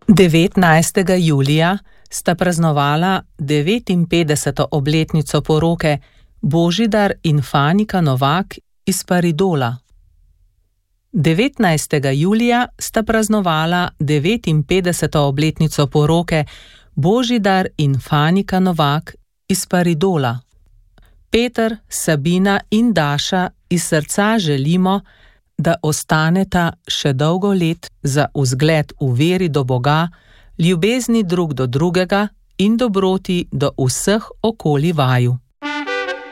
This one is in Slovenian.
19. julija sta praznovala 59. obletnico poroke Božidar in Fanika Novak iz Paridola. 19. julija sta praznovala 59. obletnico poroke Božidar in Fanika Novak iz Paridola. Peter, Sabina in Daša iz srca želimo, da ostaneta še dolgo let za vzgled v veri do Boga, ljubezni drug do drugega in dobroti do vseh okoli vaju.